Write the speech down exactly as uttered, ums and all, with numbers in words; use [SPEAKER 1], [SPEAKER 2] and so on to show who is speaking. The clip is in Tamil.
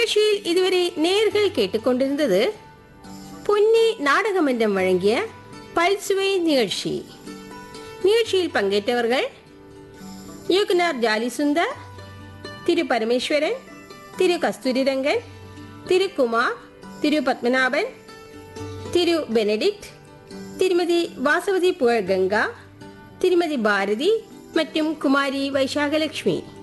[SPEAKER 1] நிகழ்ச்சியில் இதுவரை நேயர்கள் கேட்டுக்கொண்டிருந்தது பொன்னி நாடகமன்றம் வழங்கிய பல்சுவை நிகழ்ச்சி. நிகழ்ச்சியில் பங்கேற்றவர்கள் இயக்குனர் ஜாலி சுந்தர், திரு பரமேஸ்வரன், திரு கஸ்தூரிரங்கன், திரு குமார், திரு பத்மநாபன், திரு பெனடிக்ட், திருமதி வாசவதி புகழ்கங்கா, திருமதி பாரதி மற்றும் குமாரி வைசாகலட்சுமி.